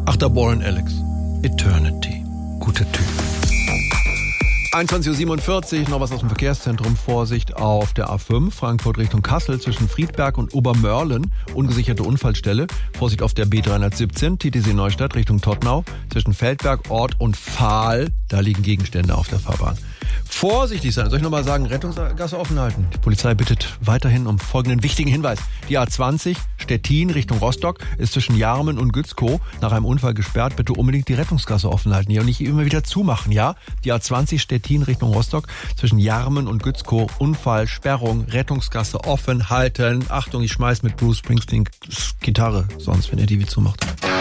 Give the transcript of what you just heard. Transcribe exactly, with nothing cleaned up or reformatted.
Ach, der Warren Alex. Eternity. Guter Typ. einundzwanzig Uhr siebenundvierzig, noch was aus dem Verkehrszentrum. Vorsicht auf der A fünf, Frankfurt Richtung Kassel zwischen Friedberg und Obermörlen. Ungesicherte Unfallstelle. Vorsicht auf der B dreihundertsiebzehn, T T C Neustadt Richtung Todtnau. Zwischen Feldberg, Ort und Pfahl. Da liegen Gegenstände auf der Fahrbahn. Vorsichtig sein. Soll ich nochmal sagen, Rettungsgasse offen halten? Die Polizei bittet weiterhin um folgenden wichtigen Hinweis. Die A zwanzig, Stettin Richtung Rostock, ist zwischen Jarmen und Gützkow nach einem Unfall gesperrt. Bitte unbedingt die Rettungsgasse offen halten. Ja, und nicht immer wieder zumachen, ja? Die A zwanzig, Stettin Richtung Rostock, zwischen Jarmen und Gützkow, Unfall, Sperrung, Rettungsgasse offen halten. Achtung, ich schmeiß mit Bruce Springsteen Gitarre, sonst wenn er die wie zumacht.